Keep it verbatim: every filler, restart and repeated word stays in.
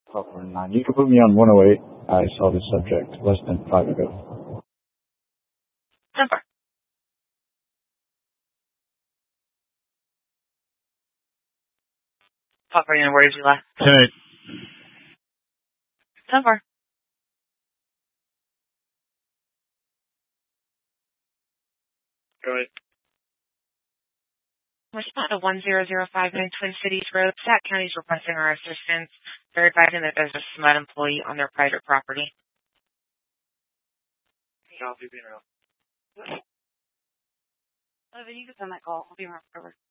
Papa nine. You can put me on one oh eight. I saw the subject less than five ago. Number. Papa, you know, where did you last? Okay. Number. Go ahead. Respond to one zero zero five nine Twin Cities Road. Sac County is requesting our assistance. They're advising that there's a SMUD employee on their private property. Copy, being around. Oh, then you can send that call. I'll be around forever.